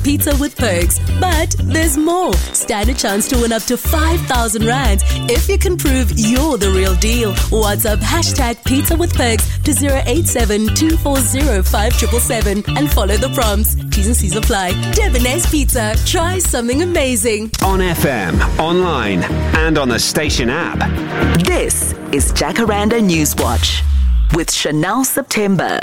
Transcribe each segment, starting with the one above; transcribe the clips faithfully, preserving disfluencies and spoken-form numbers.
Pizza with Perks. But there's more. Stand a chance to win up to five thousand rand if you can prove you're the real deal. WhatsApp hashtag Pizza with Perks to zero eight seven two four zero five seven seven seven and follow the prompts. T's and C's apply. Debonairs Pizza. Try something amazing. On F M, online, and on the station app. This is Jacaranda Newswatch with Chanel September.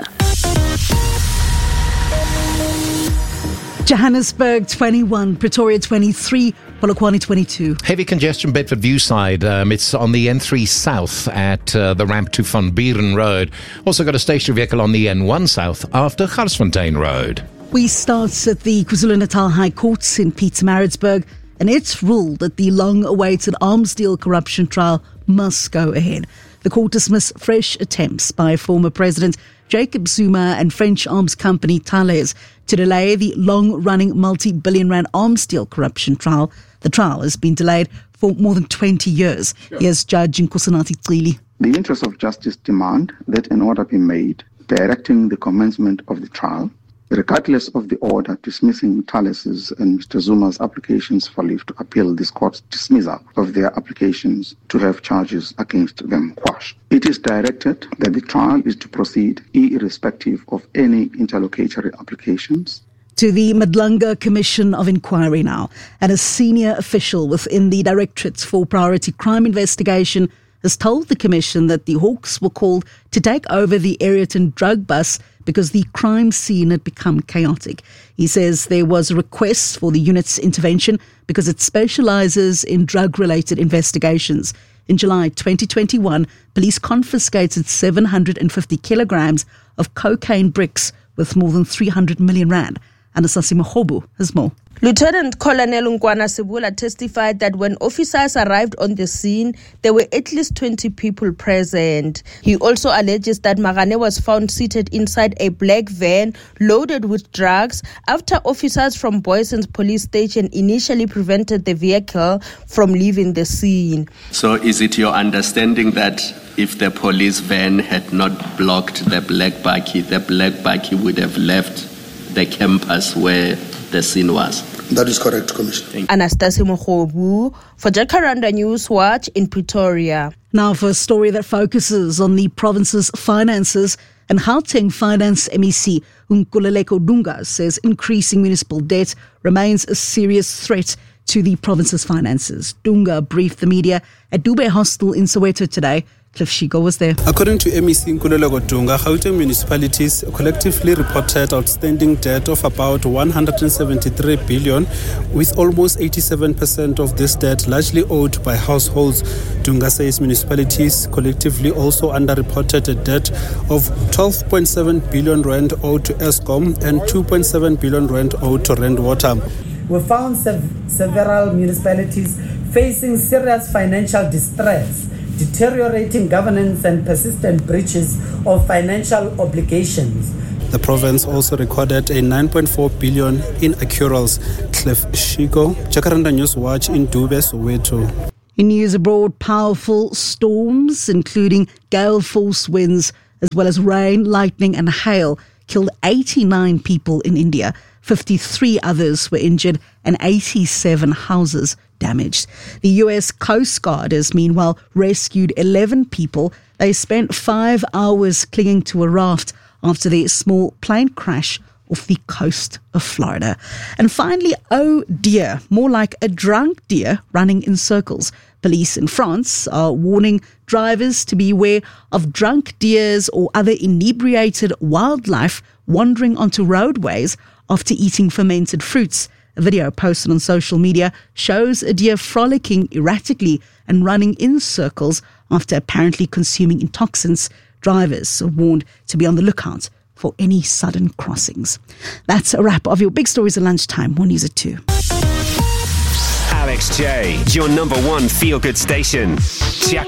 Johannesburg twenty-one, Pretoria twenty-three, Polokwane twenty-two. Heavy congestion Bedford Viewside. Um, it's on the N three South at uh, the ramp to Van Buren Road. Also got a stationary vehicle on the N one South after Garsfontein Road. We start at the KwaZulu-Natal High Court in Pietermaritzburg, and it's ruled that the long-awaited arms deal corruption trial must go ahead. The court dismissed fresh attempts by former President Jacob Zuma and French arms company Thales to delay the long-running multi-billion rand arms deal corruption trial. The trial has been delayed for more than twenty years. Sure. Here's Judge Nkosinathi Cili. The interests of justice demand that an order be made directing the commencement of the trial, regardless of the order dismissing Thales's and Mister Zuma's applications for leave to appeal this court's dismissal of their applications to have charges against them quashed. It is directed that the trial is to proceed irrespective of any interlocutory applications. To the Madlanga Commission of Inquiry now, and a senior official within the Directorate for Priority Crime Investigation has told the Commission that the Hawks were called to take over the Ayrton drug bus because the crime scene had become chaotic. He says there was a request for the unit's intervention because it specializes in drug-related investigations. In July twenty twenty-one, police confiscated seven hundred fifty kilograms of cocaine bricks with more than three hundred million rand. Anasasi Mahobu has more. Lieutenant Colonel Nkwana Sibula testified that when officers arrived on the scene, there were at least twenty people present. He also alleges that Magane was found seated inside a black van loaded with drugs after officers from Boyson's police station initially prevented the vehicle from leaving the scene. So is it your understanding that if the police van had not blocked the black bakkie, the black bakkie would have left the campus where the scene was? That is correct, Commissioner. Anastasia Mohobu for Jacaranda Newswatch in Pretoria. Now for a story that focuses on the province's finances, and Gauteng Finance M E C Nkululeko Dunga says increasing municipal debt remains a serious threat to the province's finances. Dunga briefed the media at Dube Hostel in Soweto today. Cliff Shigo was there. According to M E C Nkululeko Dunga, Gauteng municipalities collectively reported outstanding debt of about one hundred seventy-three billion, with almost eighty-seven percent of this debt largely owed by households. Dunga says municipalities collectively also underreported a debt of twelve point seven billion rand owed to Eskom and two point seven billion rand owed to Rand Water. We found sev- several municipalities facing serious financial distress, deteriorating governance and persistent breaches of financial obligations. The province also recorded a nine point four billion in accruals. Cliff Shigo, Jacaranda Newswatch in Dube, Soweto. In news abroad, powerful storms, including gale force winds, as well as rain, lightning and hail, killed eighty-nine people in India. fifty-three others were injured and eighty-seven houses damaged. The U S Coast Guard has meanwhile rescued eleven people. They spent five hours clinging to a raft after their small plane crash off the coast of Florida. And finally, oh dear, more like a drunk deer running in circles. Police in France are warning drivers to beware of drunk deers or other inebriated wildlife wandering onto roadways after eating fermented fruits. A video posted on social media shows a deer frolicking erratically and running in circles after apparently consuming intoxicants. Drivers are warned to be on the lookout for any sudden crossings. That's a wrap of your big stories at lunchtime. More news at two. Alex J, your number one feel-good station.